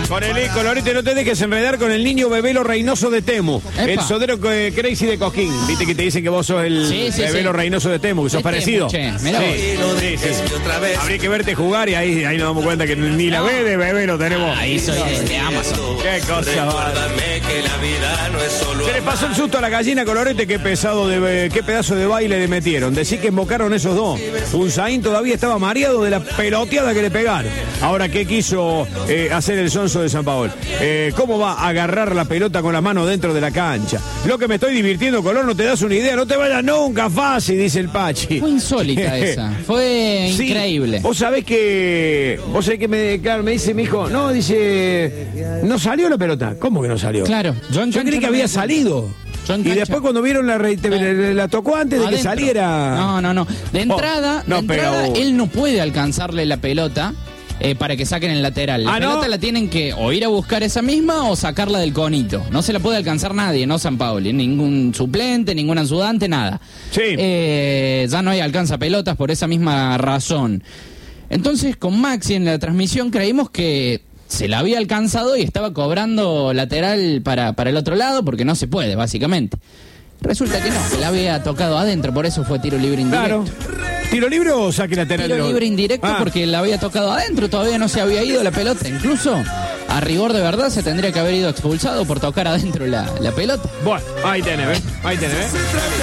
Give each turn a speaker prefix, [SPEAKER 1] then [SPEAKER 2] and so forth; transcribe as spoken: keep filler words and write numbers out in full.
[SPEAKER 1] Con el colorete, no te dejes enredar con el niño Bebelo Reynoso de Temu.
[SPEAKER 2] Epa.
[SPEAKER 1] El sodero eh, Crazy de Coquín. Viste que te dicen que vos sos el
[SPEAKER 2] Sí, sí,
[SPEAKER 1] Bebelo
[SPEAKER 2] sí.
[SPEAKER 1] Reynoso de Temu, que sos
[SPEAKER 2] De
[SPEAKER 1] parecido.
[SPEAKER 2] Temu, che, mirá vos.
[SPEAKER 1] sí, sí, sí. Habría que verte jugar y ahí, ahí nos damos cuenta que ni la B de Bebelo tenemos.
[SPEAKER 2] Ahí soy de, de Amazon.
[SPEAKER 1] Qué cosa.
[SPEAKER 3] Recuérdame que la vida no es solo
[SPEAKER 1] Se le pasó el susto a la gallina colorete, qué pesado de qué pedazo de baile le metieron. Decí que invocaron esos dos. Unzaín todavía estaba mareado de la peloteada que le pegaron. Ahora, ¿qué quiso eh, hacer el sonso de San Paolo? Eh, ¿Cómo va a agarrar la pelota con la mano dentro de la cancha? Lo que me estoy divirtiendo, Color, no te das una idea. No te vayas nunca fácil, dice el Pachi.
[SPEAKER 2] Fue insólita esa. Fue
[SPEAKER 1] Sí,
[SPEAKER 2] increíble.
[SPEAKER 1] Vos sabés que. Vos sabés que me, claro, me dice mi hijo, no, dice. No salió la pelota. ¿Cómo que no salió?
[SPEAKER 2] Claro. Yo,
[SPEAKER 1] Yo creí que había salido.
[SPEAKER 2] Yo en
[SPEAKER 1] Y
[SPEAKER 2] cancha-
[SPEAKER 1] después cuando vieron la, re- la, la tocó antes de que
[SPEAKER 2] Adentro.
[SPEAKER 1] saliera.
[SPEAKER 2] No, no, no. De entrada,
[SPEAKER 1] Oh, no,
[SPEAKER 2] de entrada
[SPEAKER 1] pero-
[SPEAKER 2] él no puede alcanzarle la pelota eh, para que saquen el lateral. La
[SPEAKER 1] Ah, ¿no?
[SPEAKER 2] pelota la tienen que o ir a buscar esa misma o sacarla del conito. No se la puede alcanzar nadie, no San Paoli. Ningún suplente, ningún ayudante, nada.
[SPEAKER 1] Sí.
[SPEAKER 2] Eh, ya no hay alcanza pelotas por esa misma razón. Entonces, con Maxi en la transmisión creímos que se la había alcanzado y estaba cobrando lateral para, para el otro lado porque no se puede, básicamente. Resulta que no, que la había tocado adentro, por eso fue tiro libre indirecto.
[SPEAKER 1] Claro. ¿Tiro libre o saque lateral?
[SPEAKER 2] Tiro libre indirecto
[SPEAKER 1] Ah.
[SPEAKER 2] porque la había tocado adentro, todavía no se había ido la pelota. Incluso, a rigor de verdad, se tendría que haber ido expulsado por tocar adentro la, la pelota.
[SPEAKER 1] Bueno, ahí tenés, ¿ves? Ahí tenés, ¿ves?